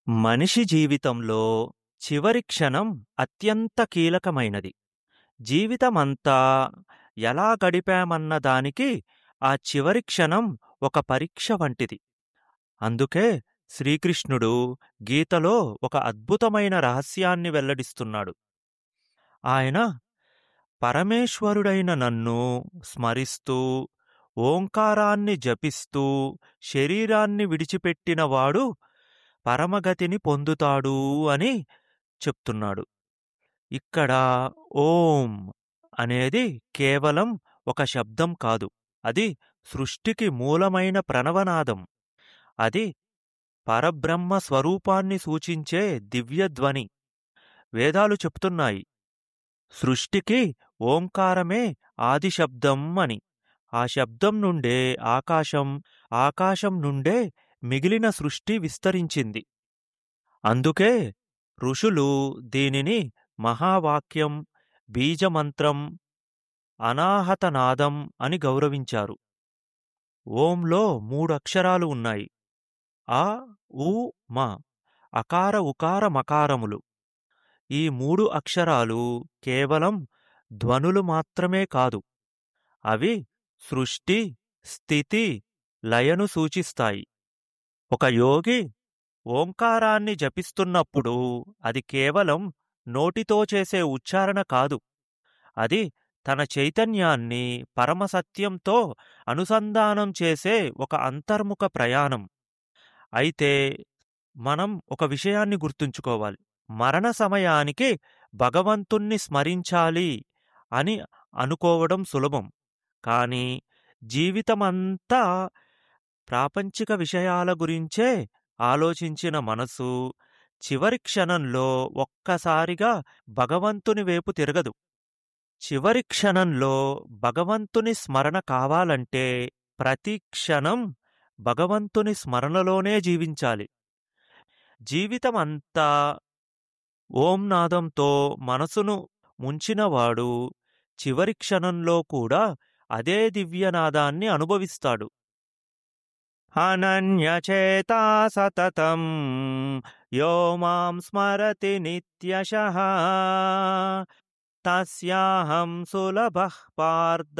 మనిషి జీవితంలో చివరి క్షణం అత్యంత కీలకమైనది. జీవితమంతా ఎలా గడిపామన్న దానికి ఆ చివరి క్షణం ఒక పరీక్ష వంటిది. అందుకే శ్రీకృష్ణుడు గీతలో ఒక అద్భుతమైన రహస్యాన్ని వెల్లడిస్తున్నాడు. ఆయన పరమేశ్వరుడైన నన్ను స్మరిస్తూ, ఓంకారాన్ని జపిస్తూ శరీరాన్ని విడిచిపెట్టినవాడు పరమగతిని పొందుతాడు అని చెప్తున్నాడు. ఇక్కడ ఓం అనేది కేవలం ఒక శబ్దం కాదు. అది సృష్టికి మూలమైన ప్రణవనాదం. అది పరబ్రహ్మ స్వరూపాన్ని సూచించే దివ్యధ్వని. వేదాలు చెప్తున్నాయి, సృష్టికి ఓంకారమే ఆది శబ్దం అని. ఆ శబ్దం నుండే ఆకాశం, ఆకాశం నుండే మిగిలిన సృష్టి విస్తరించింది. అందుకే ఋషులు దీనిని మహావాక్యం, బీజమంత్రం, అనాహతనాదం అని గౌరవించారు. ఓంలో 3 అక్షరాలు ఉన్నాయి. అ, ఉ, మ. అకార ఉకార మకారములు. ఈ 3 అక్షరాలు కేవలం ధ్వనులు మాత్రమే కాదు. అవి సృష్టి, స్థితి, లయను సూచిస్తాయి. ఒక యోగి ఓంకారాన్ని జపిస్తున్నప్పుడు అది కేవలం నోటితో చేసే ఉచ్చారణ కాదు. అది తన చైతన్యాన్ని పరమసత్యంతో అనుసంధానం చేసే ఒక అంతర్ముఖ ప్రయాణం. అయితే మనం ఒక విషయాన్ని గుర్తుంచుకోవాలి. మరణ సమయానికి భగవంతుణ్ణి స్మరించాలి అని అనుకోవడం సులభం. కానీ జీవితమంతా ప్రాపంచిక విషయాల గురించే ఆలోచించిన మనసు చివరి క్షణంలో ఒక్కసారిగా భగవంతుని వైపు తిరగదు. చివరి క్షణంలో భగవంతుని స్మరణ కావాలంటే ప్రతి క్షణం భగవంతుని స్మరణలోనే జీవించాలి. జీవితమంతా ఓం నాదంతో మనసును ముంచినవాడు చివరి క్షణంలో కూడా అదే దివ్యనాదాన్ని అనుభవిస్తాడు. అనన్యచేతా సతతం యో మాం స్మరతి నిత్యశః తస్యాహం సులభః పార్థ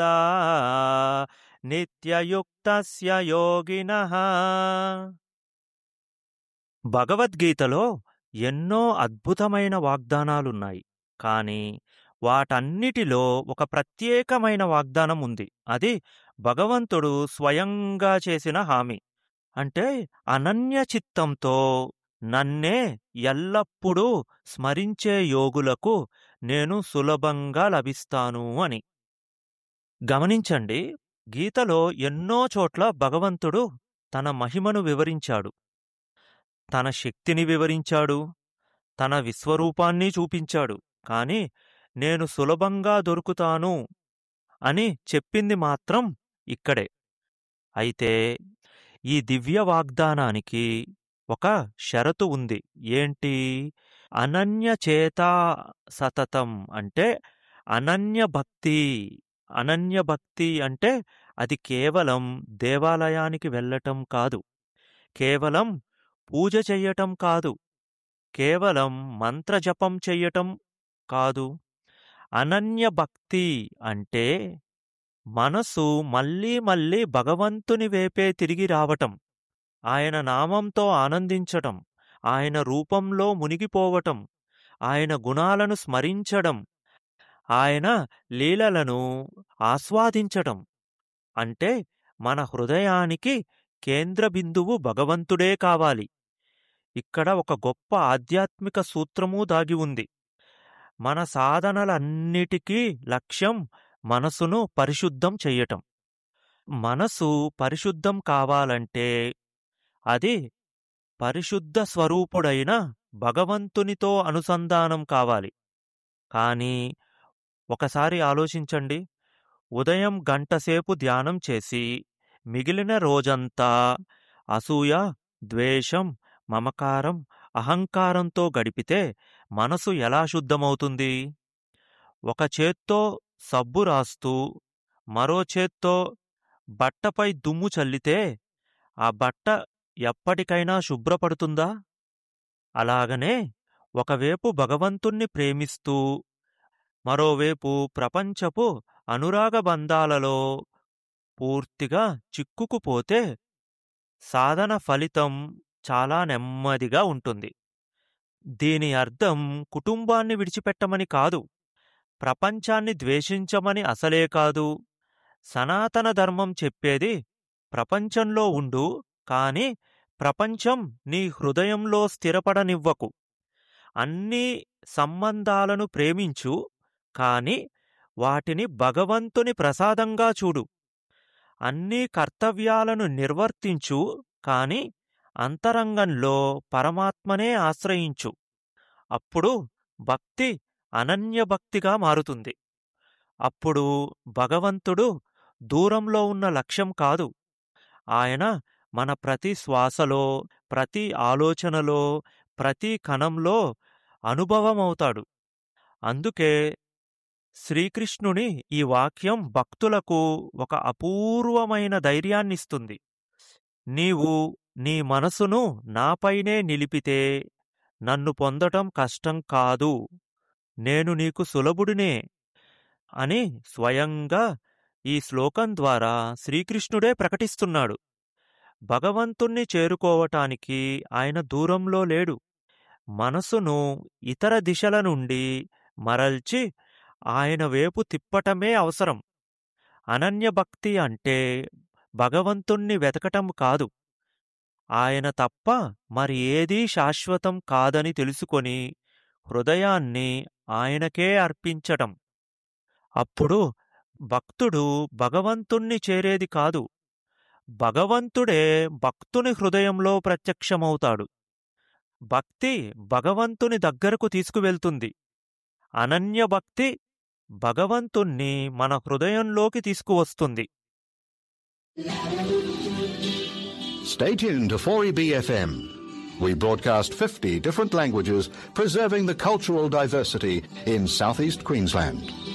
నిత్యయుక్తస్య యోగినః. భగవద్గీతలో ఎన్నో అద్భుతమైన వాగ్దానాలున్నాయి. కానీ వాటన్నిటిలో ఒక ప్రత్యేకమైన వాగ్దానం ఉంది. అది భగవంతుడు స్వయంగా చేసిన హామీ. అంటే అనన్య చిత్తంతో నన్నే ఎల్లప్పుడూ స్మరించే యోగులకు నేను సులభంగా లభిస్తాను అని. గమనించండి, గీతలో ఎన్నో చోట్ల భగవంతుడు తన మహిమను వివరించాడు, తన శక్తిని వివరించాడు, తన విశ్వరూపాన్ని చూపించాడు. కాని నేను సులభంగా దొరుకుతాను అని చెప్పింది మాత్రం ఇక్కడే. అయితే ఈ దివ్య వాగ్దానానికి ఒక షరతు ఉంది. ఏంటి? అనన్యచేతా సతతం అంటే అనన్య భక్తి. అనన్య భక్తి అంటే అది కేవలం దేవాలయానికి వెళ్ళటం కాదు, కేవలం పూజ చెయ్యటం కాదు, కేవలం మంత్రజపం చెయ్యటం కాదు. అనన్య భక్తి అంటే మనసు మళ్ళీ మళ్ళీ భగవంతుని వైపే తిరిగి రావటం, ఆయన నామంతో ఆనందించటం, ఆయన రూపంలో మునిగిపోవటం, ఆయన గుణాలను స్మరించడం, ఆయన లీలలను ఆస్వాదించటం. అంటే మన హృదయానికి కేంద్ర బిందువు భగవంతుడే కావాలి. ఇక్కడ ఒక గొప్ప ఆధ్యాత్మిక సూత్రమూ దాగి ఉంది. మన సాధనలన్నిటికీ లక్ష్యం మనసును పరిశుద్ధం చెయ్యటం. మనసు పరిశుద్ధం కావాలంటే అది పరిశుద్ధ స్వరూపుడైన భగవంతునితో అనుసంధానం కావాలి. కానీ ఒకసారి ఆలోచించండి, ఉదయం గంటసేపు ధ్యానం చేసి మిగిలిన రోజంతా అసూయ, ద్వేషం, మమకారం, అహంకారంతో గడిపితే మనసు ఎలా శుద్ధమవుతుంది? ఒక చేత్తో సబ్బు రాస్తూ మరో చేత్తో బట్టపై దుమ్ము చల్లితే ఆ బట్ట ఎప్పటికైనా శుభ్రపడుతుందా? అలాగనే ఒకవేపు భగవంతుణ్ణి ప్రేమిస్తూ మరోవైపు ప్రపంచపు అనురాగ బంధాలలో పూర్తిగా చిక్కుకుపోతే సాధన ఫలితం చాలా నెమ్మదిగా ఉంటుంది. దీని అర్థం కుటుంబాన్ని విడిచిపెట్టమని కాదు, ప్రపంచాన్ని ద్వేషించమని అసలే కాదు. సనాతన ధర్మం చెప్పేది ప్రపంచంలో ఉండు, కాని ప్రపంచం నీ హృదయంలో స్థిరపడనివ్వకు. అన్ని సంబంధాలను ప్రేమించు, కాని వాటిని భగవంతుని ప్రసాదంగా చూడు. అన్ని కర్తవ్యాలను నిర్వర్తించు, కాని అంతరంగంలో పరమాత్మనే ఆశ్రయించు. అప్పుడు భక్తి అనన్యభక్తిగా మారుతుంది. అప్పుడు భగవంతుడు దూరంలో ఉన్న లక్ష్యం కాదు, ఆయన మన ప్రతి శ్వాసలో, ప్రతి ఆలోచనలో, ప్రతి కణంలో అనుభవమవుతాడు. అందుకే శ్రీకృష్ణుని ఈ వాక్యం భక్తులకు ఒక అపూర్వమైన ధైర్యాన్నిస్తుంది. నీవు నీ మనసును నాపైనే నిలిపితే నన్ను పొందటం కష్టం కాదు, నేను నీకు సులభుడినే అని స్వయంగా ఈ శ్లోకం ద్వారా శ్రీకృష్ణుడే ప్రకటిస్తున్నాడు. భగవంతుణ్ణి చేరుకోవటానికి ఆయన దూరంలో లేడు. మనసును ఇతర దిశల నుండి మరల్చి ఆయన వైపు తిప్పటమే అవసరం. అనన్యభక్తి అంటే భగవంతుణ్ణి వెతకటం కాదు, ఆయన తప్ప మరి ఏదీ శాశ్వతం కాదని తెలుసుకొని హృదయాన్ని ఆయనకే అర్పించటం. అప్పుడు భక్తుడు భగవంతుణ్ణి చేరేది కాదు, భగవంతుడే భక్తుని హృదయంలో ప్రత్యక్షమవుతాడు. భక్తి భగవంతుని దగ్గరకు తీసుకువెళ్తుంది. అనన్యభక్తి భగవంతుణ్ణి మన హృదయంలోకి తీసుకువస్తుంది. Stay tuned to 4EB FM. We broadcast 50 different languages, preserving the cultural diversity in southeast Queensland.